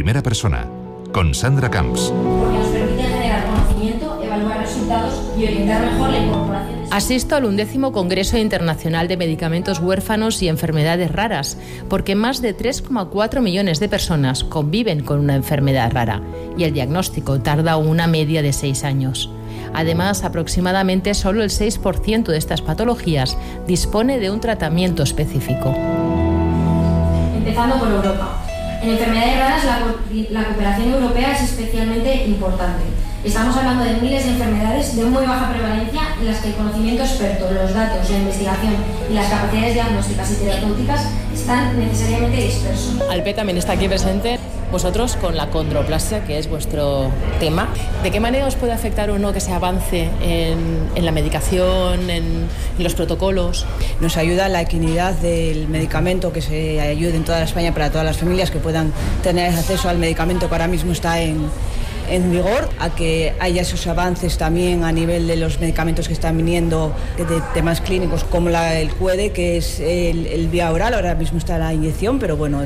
primera persona, con Sandra Camps. Porque nos permite generar conocimiento, evaluar resultados y orientar mejor la incorporación. Asisto al 11º Congreso Internacional de Medicamentos Huérfanos y Enfermedades Raras, porque más de 3,4 millones de personas conviven con una enfermedad rara y el diagnóstico tarda una media de 6 años. Además, aproximadamente solo el 6% de estas patologías dispone de un tratamiento específico. Empezando por Europa. En enfermedades raras la cooperación europea es especialmente importante. Estamos hablando de miles de enfermedades de muy baja prevalencia en las que el conocimiento experto, los datos, la investigación y las capacidades diagnósticas y terapéuticas están necesariamente dispersos. Alpe también está aquí presente. Vosotros con la condroplasia, que es vuestro tema, ¿de qué manera os puede afectar o no que se avance en la medicación, en los protocolos? Nos ayuda la equidad del medicamento, que se ayude en toda España para todas las familias que puedan tener acceso al medicamento que ahora mismo está en vigor, a que haya esos avances también a nivel de los medicamentos que están viniendo de temas clínicos como el CUEDE, que es el vía oral. Ahora mismo está la inyección, pero bueno,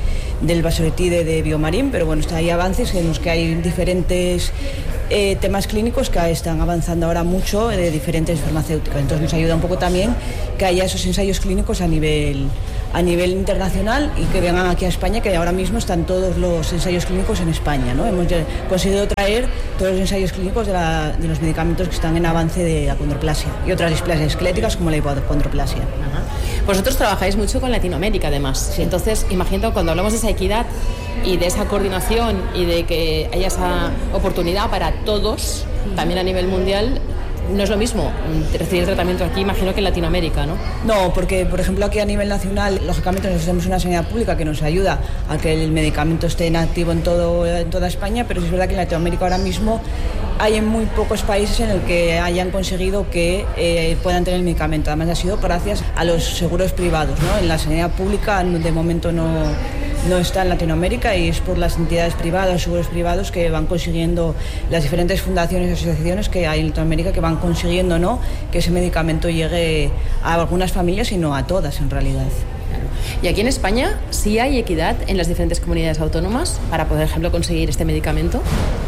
del vasoretide de Biomarin, pero bueno, hay avances en los que hay diferentes temas clínicos que están avanzando ahora mucho de diferentes farmacéuticas. Entonces nos ayuda un poco también que haya esos ensayos clínicos a nivel internacional y que vengan aquí a España, que ahora mismo están todos los ensayos clínicos en España, ¿no? Hemos conseguido traer todos los ensayos clínicos de los medicamentos que están en avance de la condroplasia y otras displasias esqueléticas como la hipocondroplasia. Vosotros trabajáis mucho con Latinoamérica, además. Sí. Entonces, imagino cuando hablamos de esa equidad y de esa coordinación y de que haya esa oportunidad para todos, también a nivel mundial, no es lo mismo recibir tratamiento aquí, imagino, que en Latinoamérica, ¿no? No, porque, por ejemplo, aquí a nivel nacional, lógicamente nosotros tenemos una sanidad pública que nos ayuda a que el medicamento esté en activo en toda España, pero es verdad que en Latinoamérica ahora mismo hay en muy pocos países en el que hayan conseguido que puedan tener el medicamento. Además, ha sido gracias a los seguros privados, ¿no? En la sanidad pública, de momento, no está en Latinoamérica, y es por las entidades privadas, seguros privados, que van consiguiendo, las diferentes fundaciones y asociaciones que hay en Latinoamérica, que van consiguiendo, ¿no?, que ese medicamento llegue a algunas familias y no a todas, en realidad. Y aquí en España, ¿sí hay equidad en las diferentes comunidades autónomas para, por ejemplo, conseguir este medicamento?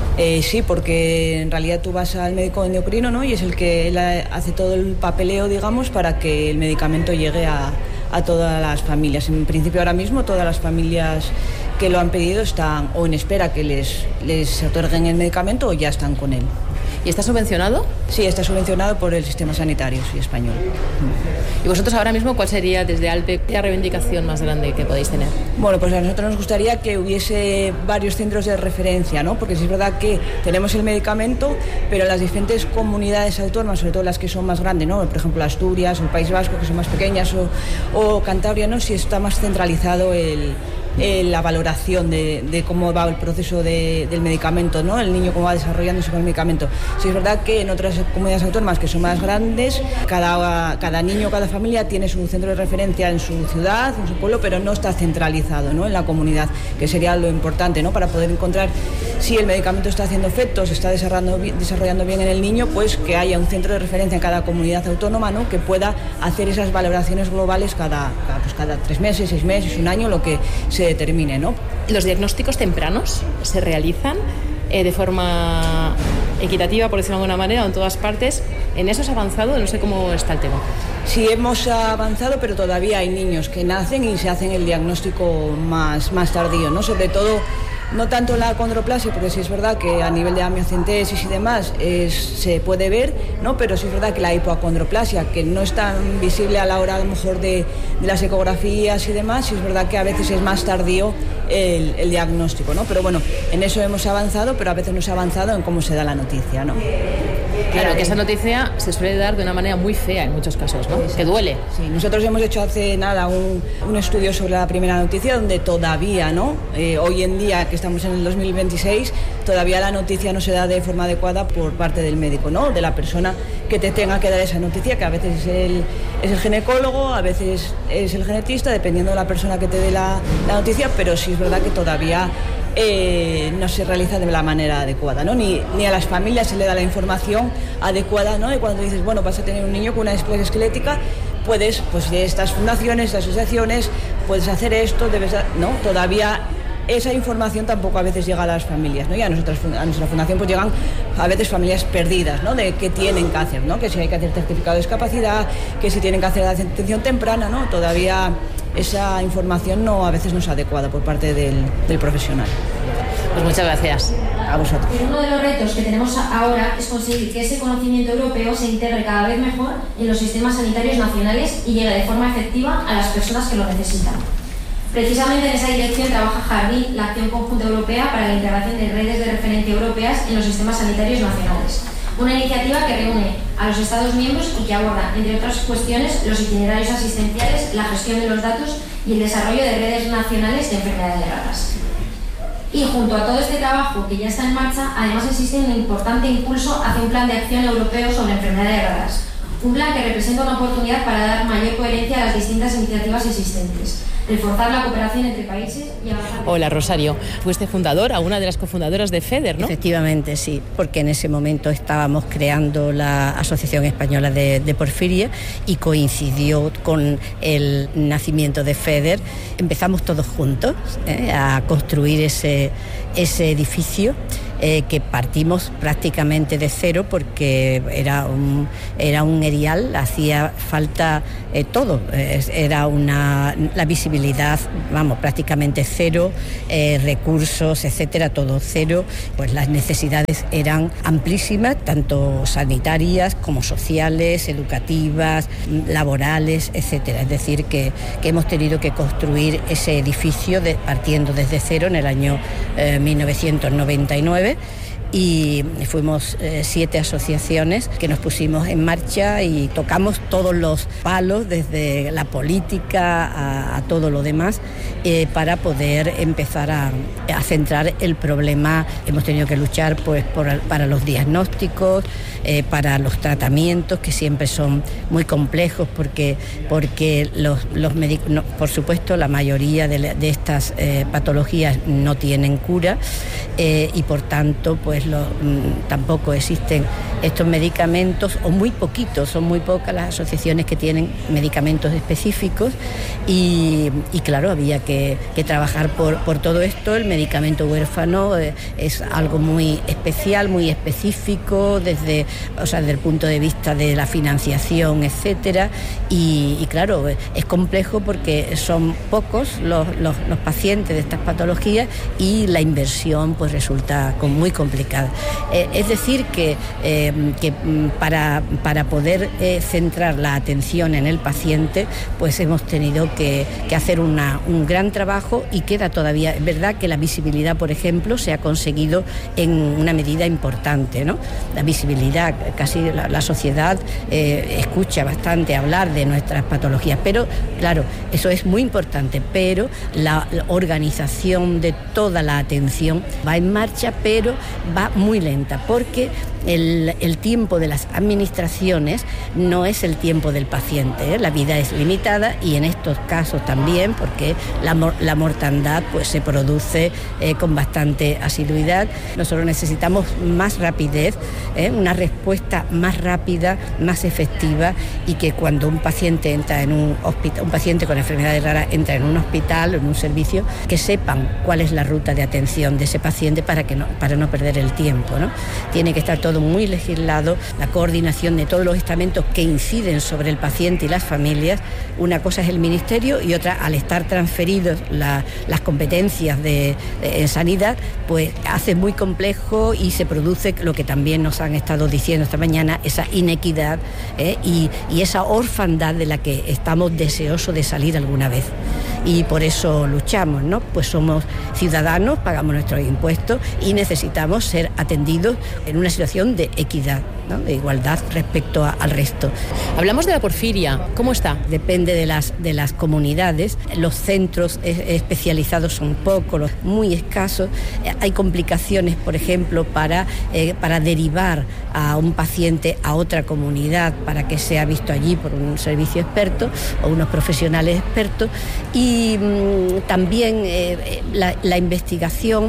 Sí, porque en realidad tú vas al médico endocrino, ¿no?, y es el que él hace todo el papeleo, digamos, para que el medicamento llegue a todas las familias. En principio, ahora mismo todas las familias que lo han pedido están o en espera que les otorguen el medicamento o ya están con él. ¿Y está subvencionado? Sí, está subvencionado por el sistema sanitario, sí, español. ¿Y vosotros ahora mismo cuál sería, desde Alpe, la reivindicación más grande que podéis tener? Bueno, pues a nosotros nos gustaría que hubiese varios centros de referencia, ¿no? Porque sí es verdad que tenemos el medicamento, pero en las diferentes comunidades autónomas, sobre todo las que son más grandes, ¿no?, por ejemplo Asturias o el País Vasco, que son más pequeñas, o Cantabria, ¿no?, sí está más centralizado la valoración de cómo va el proceso del medicamento, ¿no?, el niño cómo va desarrollándose con el medicamento. Sí es verdad que en otras comunidades autónomas que son más grandes, cada niño, cada familia tiene su centro de referencia en su ciudad, en su pueblo, pero no está centralizado, ¿no?, en la comunidad, que sería lo importante, ¿no?, para poder encontrar si el medicamento está haciendo efectos, se está desarrollando bien en el niño, pues que haya un centro de referencia en cada comunidad autónoma, ¿no?, que pueda hacer esas valoraciones globales cada 3 meses, 6 meses, un año, lo que se determine, ¿no? ¿Los diagnósticos tempranos se realizan de forma equitativa, por decirlo de alguna manera, o en todas partes? ¿En eso se ha avanzado? No sé cómo está el tema. Sí, hemos avanzado, pero todavía hay niños que nacen y se hacen el diagnóstico más tardío, ¿no? Sobre todo, no tanto la condroplasia, porque sí es verdad que a nivel de amniocentesis y demás se puede ver, ¿no?, pero sí es verdad que la hipocondroplasia, que no es tan visible a la hora a lo mejor de las ecografías y demás, sí es verdad que a veces es más tardío el diagnóstico, ¿no? Pero bueno, en eso hemos avanzado, pero a veces no se ha avanzado en cómo se da la noticia, ¿no? Claro, que esa noticia se suele dar de una manera muy fea en muchos casos, ¿no? Sí. Que duele. Sí, nosotros hemos hecho hace nada un estudio sobre la primera noticia, donde todavía, ¿no?, hoy en día, que estamos en el 2026, todavía la noticia no se da de forma adecuada por parte del médico, ¿no?, de la persona que te tenga que dar esa noticia, que a veces es el ginecólogo, a veces es el genetista, dependiendo de la persona que te dé la noticia, pero sí es verdad que todavía no se realiza de la manera adecuada, ¿no? Ni a las familias se le da la información adecuada, ¿no? Y cuando dices, bueno, vas a tener un niño con una displasia esquelética, puedes, pues de estas fundaciones, de asociaciones, puedes hacer esto, no, todavía esa información tampoco a veces llega a las familias, ¿no? Y a nuestra fundación pues llegan a veces familias perdidas, ¿no? De qué tienen que hacer, ¿no? Que si hay que hacer certificado de discapacidad, que si tienen que hacer la atención temprana, ¿no? Todavía esa información a veces no es adecuada por parte del profesional. Pues muchas gracias. A vosotros. Uno de los retos que tenemos ahora es conseguir que ese conocimiento europeo se integre cada vez mejor en los sistemas sanitarios nacionales y llegue de forma efectiva a las personas que lo necesitan. Precisamente en esa dirección trabaja Jardín, la acción conjunta europea para la integración de redes de referencia europeas en los sistemas sanitarios nacionales. Una iniciativa que reúne a los Estados miembros y que aborda, entre otras cuestiones, los itinerarios asistenciales, la gestión de los datos y el desarrollo de redes nacionales de enfermedades raras. Y junto a todo este trabajo que ya está en marcha, además existe un importante impulso hacia un plan de acción europeo sobre enfermedades raras. Un plan que representa una oportunidad para dar mayor coherencia a las distintas iniciativas existentes, reforzar la cooperación entre países y avanzar. Hola, Rosario. Fuiste fundadora, una de las cofundadoras de FEDER, ¿no? Efectivamente, sí, porque en ese momento estábamos creando la Asociación Española de Porfiria y coincidió con el nacimiento de FEDER. Empezamos todos juntos a construir ese edificio. Que partimos prácticamente de cero porque era un erial, hacía falta todo, era la visibilidad, prácticamente cero, recursos, etcétera, todo cero, pues las necesidades eran amplísimas, tanto sanitarias como sociales, educativas, laborales, etcétera. Es decir, que hemos tenido que construir ese edificio partiendo desde cero en el año 1999. Y fuimos 7 asociaciones que nos pusimos en marcha y tocamos todos los palos, desde la política a todo lo demás, para poder empezar a centrar el problema. Hemos tenido que luchar pues para los diagnósticos, para los tratamientos, que siempre son muy complejos porque los médicos, por supuesto, la mayoría de estas patologías no tienen cura, y por tanto pues tampoco existen estos medicamentos, o muy poquitos, son muy pocas las asociaciones que tienen medicamentos específicos, y claro, había que trabajar por todo esto. El medicamento huérfano es algo muy especial, muy específico, desde el punto de vista de la financiación, etcétera, y claro, es complejo porque son pocos los pacientes de estas patologías y la inversión pues resulta muy complicada. Es decir, que para poder centrar la atención en el paciente, pues hemos tenido que hacer un gran trabajo, y queda todavía. Es verdad que la visibilidad, por ejemplo, se ha conseguido en una medida importante, ¿no? La visibilidad, casi la sociedad escucha bastante hablar de nuestras patologías, pero claro, eso es muy importante, pero la organización de toda la atención va en marcha, pero va muy lenta, porque el tiempo de las administraciones no es el tiempo del paciente, ¿eh? La vida es limitada, y en estos casos también, porque la mortandad pues se produce con bastante asiduidad. Nosotros necesitamos más rapidez, una respuesta más rápida, más efectiva, y que cuando un paciente entra en un hospital, un paciente con enfermedades raras entra en un hospital o en un servicio, que sepan cuál es la ruta de atención de ese paciente para no perder el tiempo, ¿no? Tiene que estar todo muy legislado, la coordinación de todos los estamentos que inciden sobre el paciente y las familias. Una cosa es el ministerio, y otra, al estar transferidos las competencias en sanidad, pues hace muy complejo, y se produce lo que también nos han estado diciendo esta mañana, esa inequidad y esa orfandad de la que estamos deseosos de salir alguna vez. Y por eso luchamos, ¿no? Pues somos ciudadanos, pagamos nuestros impuestos y necesitamos ser atendidos en una situación de equidad, ¿no? De igualdad respecto al resto. Hablamos de la porfiria, ¿cómo está? Depende de las comunidades. Los centros especializados son pocos, muy escasos. Hay complicaciones, por ejemplo, para derivar a un paciente a otra comunidad para que sea visto allí por un servicio experto o unos profesionales expertos, y también la investigación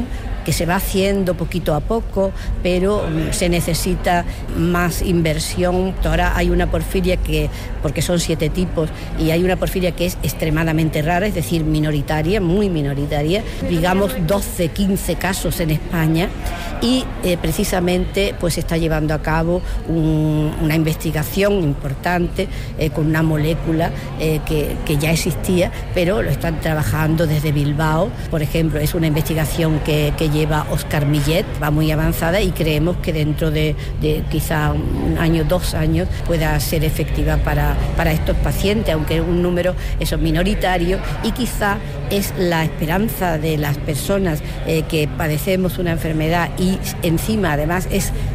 que se va haciendo poquito a poco, pero se necesita más inversión. Ahora hay una porfiria porque son 7 tipos, y hay una porfiria que es extremadamente rara, es decir, minoritaria, muy minoritaria, digamos 12, 15 casos en España, y precisamente pues se está llevando a cabo una investigación importante con una molécula que ya existía, pero lo están trabajando desde Bilbao. Por ejemplo, es una investigación que lleva Óscar Millet, va muy avanzada, y creemos que dentro de quizá 1 año, 2 años pueda ser efectiva para estos pacientes, aunque es un número minoritario, y quizá es la esperanza de las personas que padecemos una enfermedad y encima además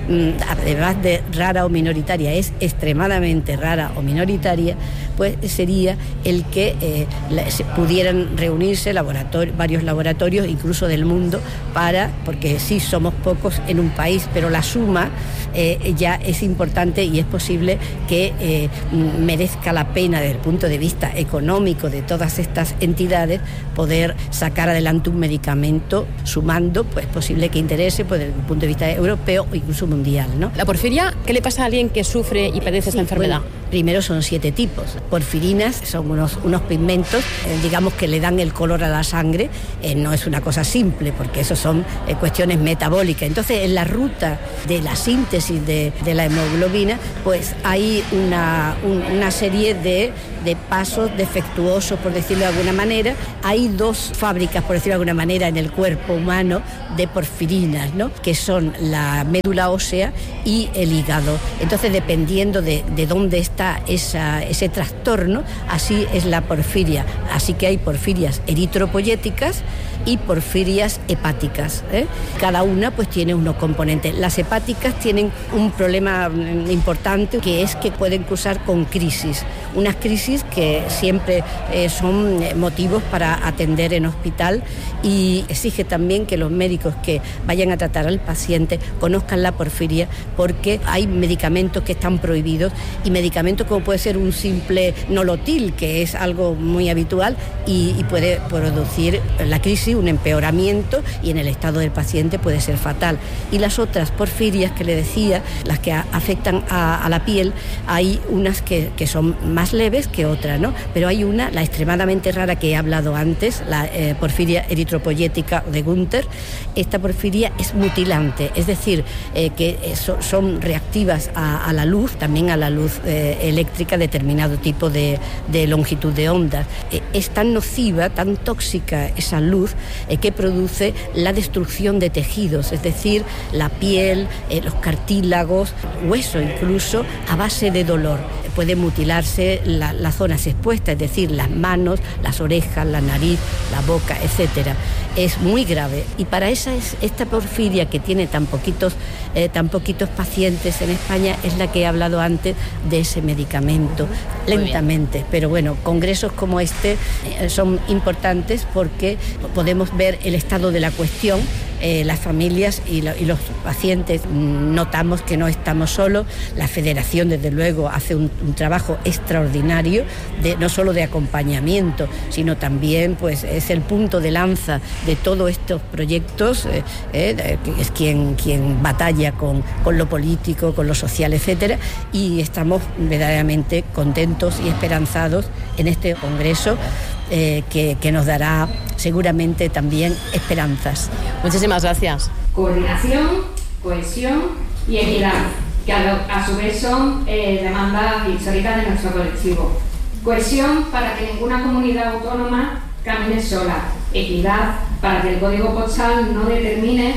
además de rara o minoritaria, es extremadamente rara o minoritaria, pues sería el que pudieran reunirse varios laboratorios, incluso del mundo, porque sí somos pocos en un país, pero la suma ya es importante, y es posible que merezca la pena desde el punto de vista económico de todas estas entidades poder sacar adelante un medicamento sumando, pues posible que interese pues, desde el punto de vista europeo o incluso mundial, ¿no? La porfiria, ¿qué le pasa a alguien que sufre y padece esta enfermedad? Bueno, primero son 7 tipos. Porfirinas son unos pigmentos, digamos, que le dan el color a la sangre. No es una cosa simple, porque eso son cuestiones metabólicas. Entonces, en la ruta de la síntesis de la hemoglobina, pues hay una serie de pasos defectuosos, por decirlo de alguna manera. Hay 2 fábricas, por decirlo de alguna manera, en el cuerpo humano de porfirinas, ¿no? Que son la médula ósea y el hígado. Entonces, dependiendo de dónde está ese trastorno, así es la porfiria. Así que hay porfirias eritropoyéticas y porfirias hepáticas, ¿eh? Cada una pues tiene unos componentes. Las hepáticas tienen un problema importante, que es que pueden cursar con crisis, unas crisis que siempre son motivos para atender en hospital, y exige también que los médicos que vayan a tratar al paciente conozcan la porfiria, porque hay medicamentos que están prohibidos, y medicamentos como puede ser un simple nolotil, que es algo muy habitual y puede producir la crisis, un empeoramiento, y en el estado del paciente puede ser fatal. Y las otras porfirias que le decía, las que afectan a la piel, hay unas que son más leves que otras, ¿no? Pero hay una, la extremadamente rara que he hablado antes, la porfiria eritropoyética de Günther. Esta porfiria es mutilante, es decir, que son reactivas a la luz, también a la luz eléctrica, determinado tipo de longitud de ondas. Es tan nociva, tan tóxica esa luz, que produce la destrucción de tejidos, es decir, la piel, los cartílagos, hueso incluso, a base de dolor. Puede mutilarse las zonas expuestas, es decir, las manos, las orejas, la nariz, la boca, etcétera. Es muy grave, y para esta porfiria, que tiene tan poquitos pacientes en España, es la que he hablado antes de ese medicamento. Lentamente, pero bueno, congresos como este son importantes porque podemos ver el estado de la cuestión. Las familias y los pacientes notamos que no estamos solos. La Federación, desde luego, hace un trabajo extraordinario, no solo de acompañamiento, sino también pues es el punto de lanza de todos estos proyectos, es quien batalla con lo político, con lo social, etcétera, y estamos verdaderamente contentos y esperanzados en este congreso, que nos dará seguramente también esperanzas. Muchísimas gracias. Coordinación, cohesión y equidad, que a su vez son demandas históricas de nuestro colectivo. Cohesión, para que ninguna comunidad autónoma camine sola. Equidad, para que el código postal no determine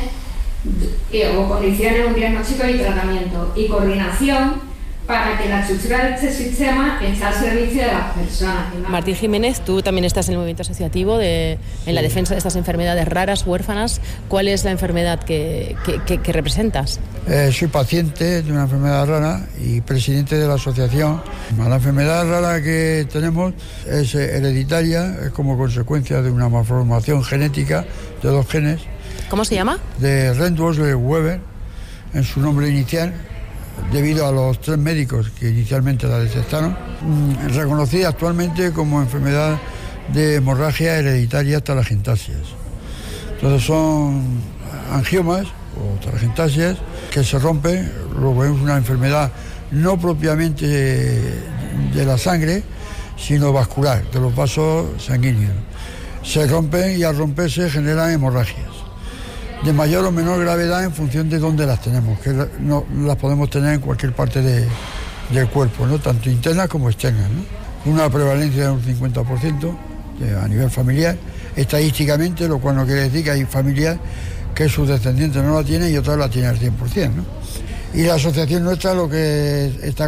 o condicione un diagnóstico y tratamiento. Y coordinación, para que la estructura de este sistema esté al servicio de las personas. Martín Jiménez, tú también estás en el movimiento asociativo en la defensa de estas enfermedades raras, huérfanas. ¿Cuál es la enfermedad que representas? Soy paciente de una enfermedad rara y presidente de la asociación. La enfermedad rara que tenemos es hereditaria, es como consecuencia de una malformación genética de 2 genes. ¿Cómo se llama? De Rendtwösler-Weber, en su nombre inicial, debido a los 3 médicos que inicialmente la detectaron, reconocida actualmente como enfermedad de hemorragia hereditaria talagentasias. Entonces son angiomas o telangiectasias que se rompen, luego es una enfermedad no propiamente de la sangre, sino vascular, de los vasos sanguíneos. Se rompen y al romperse generan hemorragias, de mayor o menor gravedad en función de dónde las tenemos, que no las podemos tener en cualquier parte del cuerpo, ¿no? Tanto internas como externas, ¿no? Una prevalencia de un 50% a nivel familiar, estadísticamente, lo cual no quiere decir que hay familias que sus descendientes no la tienen y otras la tienen al 100%, ¿no? Y la asociación nuestra lo que está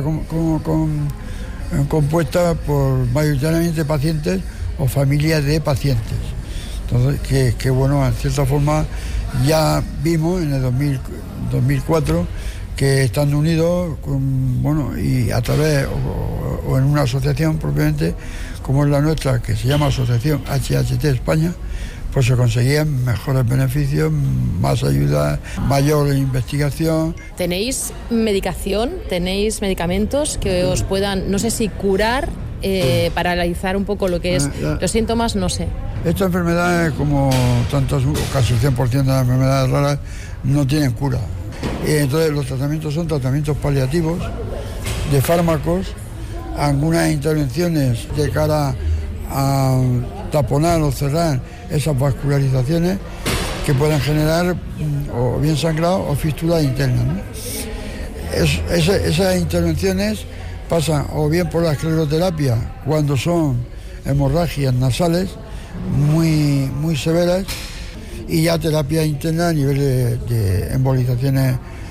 compuesta por mayoritariamente pacientes o familias de pacientes. Entonces, que bueno, en cierta forma ya vimos en el 2004 que estando unidos, y a través o en una asociación propiamente, como es la nuestra, que se llama Asociación HHT España, pues se conseguían mejores beneficios, más ayuda, mayor investigación. ¿Tenéis medicación? ¿Tenéis medicamentos que os puedan, no sé si curar, paralizar un poco lo que es los síntomas? No sé. Esta enfermedad, como tantas, casi el 100% de las enfermedades raras, no tienen cura. Entonces los tratamientos son tratamientos paliativos de fármacos, algunas intervenciones de cara a taponar o cerrar esas vascularizaciones que pueden generar o bien sangrado o fístulas internas, ¿no? Esas intervenciones pasan o bien por la escleroterapia cuando son hemorragias nasales muy severas, y ya terapia interna a nivel de embolizaciones